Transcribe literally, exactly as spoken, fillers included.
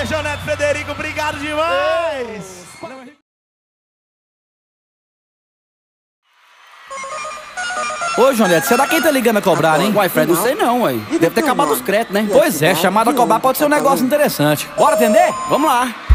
Aê, João Neto Frederico, obrigado demais! Ô, João Neto, será quem tá ligando a cobrar, hein? Uai, Fred, não sei não, uai. Deve ter acabado os créditos, né? Pois é, chamada a cobrar pode ser um negócio interessante. Bora atender? Vamos lá.